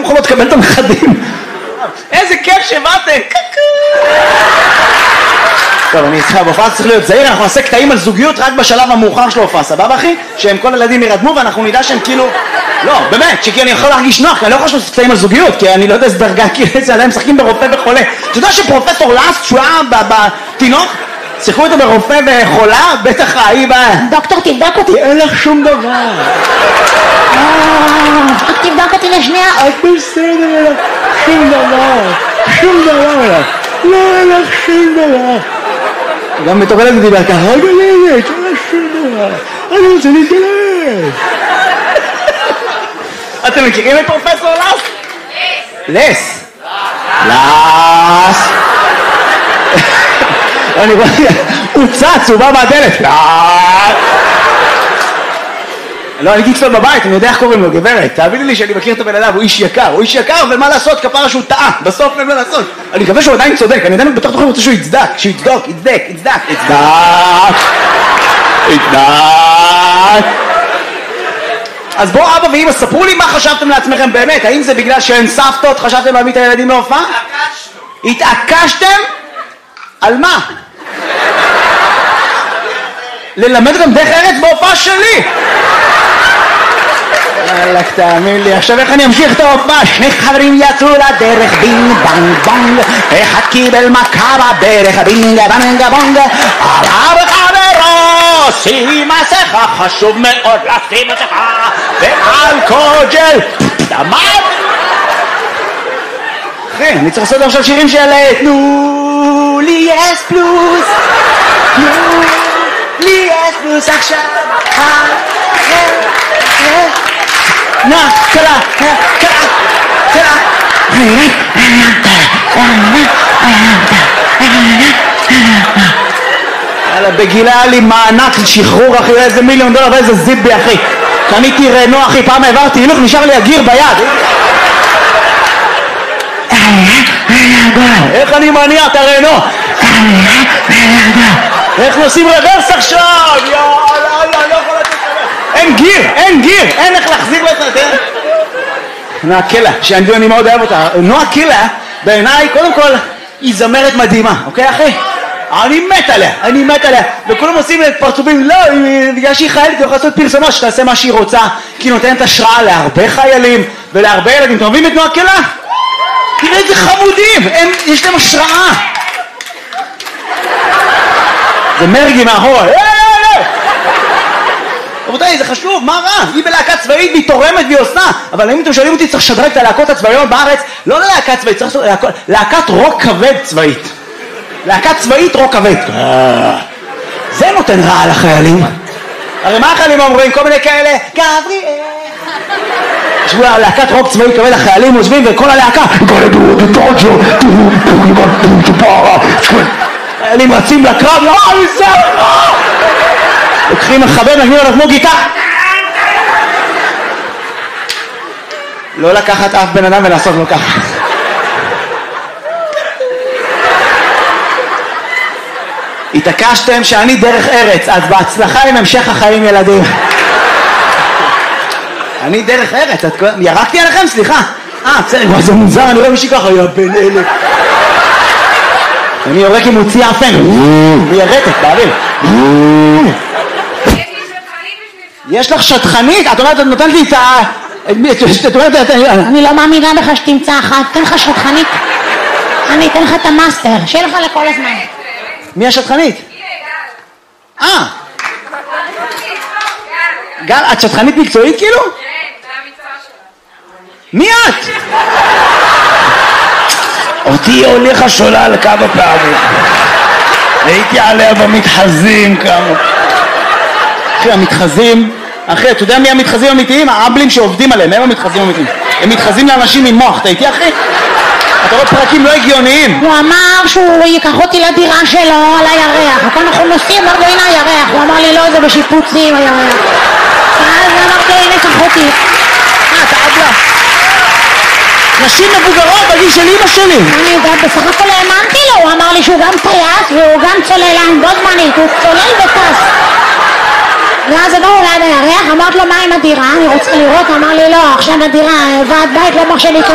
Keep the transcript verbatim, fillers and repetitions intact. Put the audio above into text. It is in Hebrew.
מוכנות לקבל את הנכדים. איזה כיף שבאתם. טוב, אני איתך, בהופעה צריך להיות זהיר, אנחנו נעשה קטעים על זוגיות רק בשלב המאוחר של ההופעה, סבבה אחי? שהם כל הילדים ירדמו ואנחנו נדע שהם כאילו... לא, באמת, שכי אני יכול להרגיש נוח, כי אני לא יכול לעשות קטעים על זוגיות, כי אני לא יודע איזה דרגה, כי איזה עליהם משחקים ברופא וחולה. אתה יודע שפרופסור לאסט, שהוא היה בתינוק, שיחקו איתו ברופא וחולה, בטח ההיא בא... דוקטור, תבדוק אותי. אין לך שום דבר. רק תבדוק אותי לשנייה. את בסדר, שום דבר, שום דבר. לא, אין לך שום דבר. גם מטורלת דיבר ככה, רגע לילד, אין לך שום דבר. אני רוצה להתגלש. אתם מכירים את פרופסור לס? לס. לס. אני רואה, הוא צץ, הוא בא מהדלת. לא, אני אגיד לו בבית, אני יודע איך קוראים לו, גברת. תאביני לי שאני מכיר את הבן אדם, הוא איש יקר. הוא איש יקר, ומה לעשות, כפרה שהוא טעה. בסוף אין מה לעשות. אני מקווה שהוא עדיין צודק. אני עדיין בתוך תוכם רוצה שהוא יצדק. שהוא יצדוק, יצדק, יצדק, יצדק. יצדק. אז בואו אבא ואמא, ספרו לי מה חשבתם לעצמכם באמת. האם זה בגלל שאין סבתות, חשבתם להביא את הילדים להופעה? התעקשנו. התעקשתם? על מה? ללמד גם דרך ארץ בהופעה שלי. אלק, תאמין לי, עכשיו איך אני אמשיך את ההופעה? שני חברים יצאו לדרך, בינג בנג בונג, אחד קיבל מכה בדרך, בינג בנג בונג, עליו חברו, שים מסכה, חשוב מאוד לשים מסכה, ואלכוג'ל, דמד. אחי, אני צריך לעשות עכשיו שירים של תנו לי אס פלוס, תנו לי אס פלוס עכשיו, נה, קלה, קלה, קלה. יאללה, בגילה היה לי מענק שחרור אחי, איזה מיליון דולר ואיזה זיבי אחי. קניתי רנו אחי, פעם העברתי הילוך, נשאר לי הגיר ביד. איך אני מניע את הרנו? איך נוסעים רוורס עכשיו? יאללה, אני לא יכול לתת לך. אין גיר, אין גיר, אין איך להחזיר לו את זה. נועה קילה, שאני מאוד אוהב אותה. נועה קילה, בעיניי, קודם כל, היא זמרת מדהימה, אוקיי אחי? אני מת עליה, אני מת עליה. וכולם עושים פרצופים, לא, בגלל שהיא חיילת, היא יכולה לעשות פרסומות, שתעשה מה שהיא רוצה, כי היא נותנת השראה להרבה חיילים ולהרבה ילדים. אתם אוהבים את נועה קילה? תראה איזה חמודים, הם, יש להם השראה. זה מרגי מאחורה. רבותיי, זה חשוב, מה רע? היא בלהקה צבאית והיא תורמת והיא עושה. אבל אם אתם שואלים אותי, צריך לשדרג את הלהקות הצבאיות בארץ, לא ללהקה צבאית, צריך לעשות להקת רוק כבד צבאית. להקת צבאית רוק כבד. זה נותן רע לחיילים. הרי מה החיילים אומרים? כל מיני כאלה, גבריאל. ישבו להקת רוק צבאית כבד, החיילים עוזבים וכל הלהקה חיילים רצים לקרב, לא, אני זה, לא! לוקחים מחבר, נגנים עליו כמו גיטה. לא לקחת אף בן אדם ולעשות לו ככה. התעקשתם שאני דרך ארץ, אז בהצלחה עם המשך החיים ילדים. אני דרך ארץ, ירקתי עליכם? סליחה. אה, בסדר, זה מוזר, אני רואה מישהי ככה, יא בן אלה. אני יורק עם מוציא אפן, מיירטת, באוויר. יש לך שטחנית? את אומרת, את נותנת לי את ה... אני לא מאמינה לך שתמצא אחת, תן לך שטחנית. אני אתן לך את המאסטר, שיהיה לך לכל הזמן. מי השטחנית? אה. גל, את שטחנית מקצועית כאילו? כן, זה המקצוע שלה. מי את? אותי הוליכה שולל כמה פעמים. הייתי עליה במתחזים כמה. אחי, המתחזים, אחי, אתה יודע מי המתחזים האמיתיים? האבלים שעובדים עליהם, הם המתחזים האמיתיים. הם מתחזים לאנשים עם מוח, אתה איתי אחי? אתה רואה פרקים לא הגיוניים. הוא אמר שהוא ייקח אותי לדירה שלו על הירח. הכל אנחנו נוסעים, אמרתי לו הנה הירח. הוא אמר לי לא, זה בשיפוצים הירח. אז אמרתי לו הנה קח אותי. אה, אתה אבלה. נשים מבוגרות בגיל של אמא שלי. אני יודעת, בסך הכל האמנתי לו. הוא אמר לי שהוא גם טייס והוא גם צוללן בו זמנית. הוא צולל וטס. ואז הגענו ליד הירח, אמרת לו מה עם הדירה? אני רוצה לראות, אמר לי לא, עכשיו הדירה, ועד בית לא מרשה לי